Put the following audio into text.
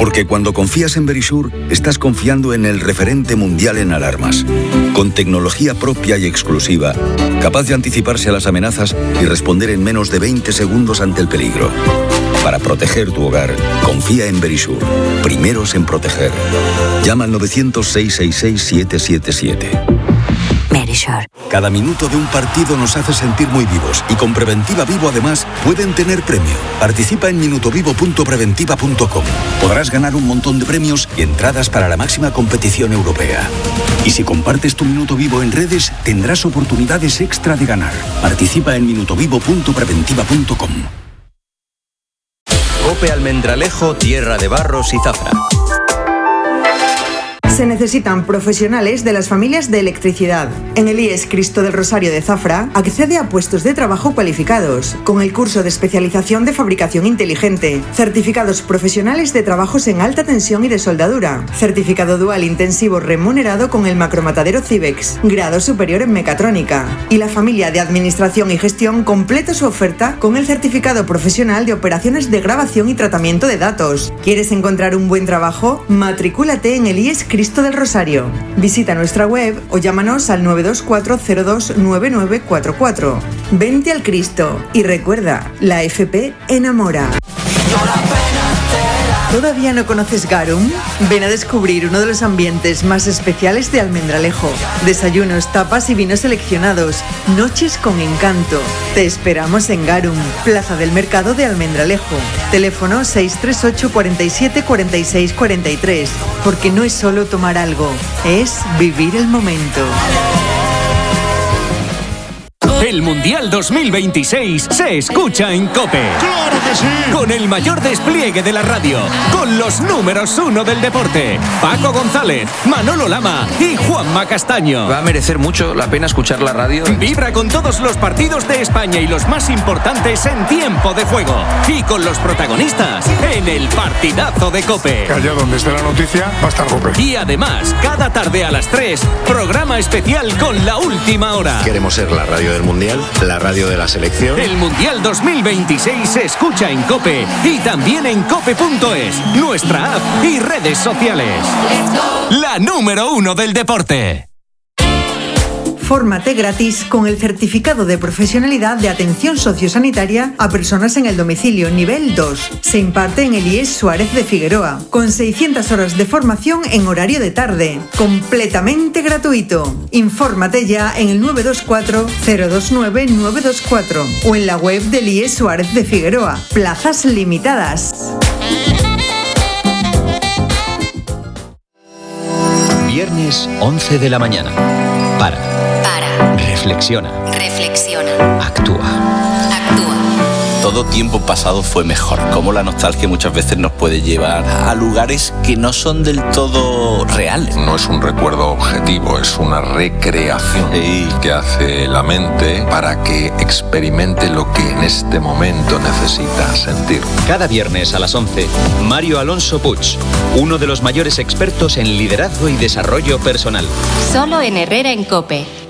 Porque cuando confías en Verisure, estás confiando en el referente mundial en alarmas. Con tecnología propia y exclusiva, capaz de anticiparse a las amenazas y responder en menos de 20 segundos ante el peligro. Para proteger tu hogar, confía en Verisure. Primeros en proteger. Llama al 900-666-777. Verisure. Cada minuto de un partido nos hace sentir muy vivos y con Preventiva Vivo además pueden tener premio. Participa en minutovivo.preventiva.com. Podrás ganar un montón de premios y entradas para la máxima competición europea. Y si compartes tu Minuto Vivo en redes, tendrás oportunidades extra de ganar. Participa en minutovivo.preventiva.com. Cope Almendralejo, tierra de barros y zafra. Se necesitan profesionales de las familias de electricidad. En el IES Cristo del Rosario de Zafra accede a puestos de trabajo cualificados, con el curso de especialización de fabricación inteligente, certificados profesionales de trabajos en alta tensión y de soldadura, certificado dual intensivo remunerado con el macromatadero Cibex, grado superior en mecatrónica. Y la familia de administración y gestión completa su oferta con el certificado profesional de operaciones de grabación y tratamiento de datos. ¿Quieres encontrar un buen trabajo? Matricúlate en el IES Cristo del Rosario. Visita nuestra web o llámanos al 924029944. Vente al Cristo y recuerda, la FP enamora. ¿Todavía no conoces Garum? Ven a descubrir uno de los ambientes más especiales de Almendralejo. Desayunos, tapas y vinos seleccionados. Noches con encanto. Te esperamos en Garum, Plaza del Mercado de Almendralejo. Teléfono 638 47 46 43. Porque no es solo tomar algo, es vivir el momento. El Mundial 2026 se escucha en COPE. ¡Claro que sí! Con el mayor despliegue de la radio, con los números 1 del deporte, Paco González, Manolo Lama y Juanma Castaño. Va a merecer mucho la pena escuchar la radio. Vibra con todos los partidos de España y los más importantes en tiempo de juego. Y con los protagonistas en el partidazo de COPE. Que allá donde esté la noticia va a estar COPE. Y además, cada tarde a las 3, programa especial con la última hora. Queremos ser la radio del Mundial, la radio de la selección. El Mundial 2026 se escucha en COPE y también en cope.es, nuestra app y redes sociales. La número 1 del deporte. Fórmate gratis con el certificado de profesionalidad de atención sociosanitaria a personas en el domicilio nivel 2. Se imparte en el IES Suárez de Figueroa, con 600 horas de formación en horario de tarde, completamente gratuito. Infórmate ya en el 924 029 924 o en la web del IES Suárez de Figueroa. Plazas limitadas. Viernes 11 de la mañana. Para. Reflexiona. Actúa. Todo tiempo pasado fue mejor. Como la nostalgia muchas veces nos puede llevar a lugares que no son del todo reales. No es un recuerdo objetivo, es una recreación que hace la mente para que experimente lo que en este momento necesita sentir. Cada viernes a las 11, Mario Alonso Puig, uno de los mayores expertos en liderazgo y desarrollo personal. Solo en Herrera en COPE.